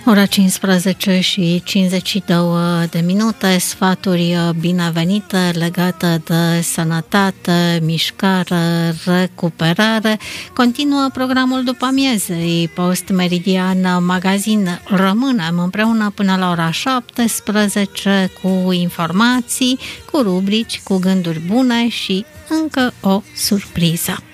Ora 15 și 52 de minute, sfaturi binevenite legate de sănătate, mișcare, recuperare. Continuă programul după amiezei, Post Meridian Magazin. Rămânem împreună până la ora 17 cu informații, cu rubrici, cu gânduri bune și încă o surpriză.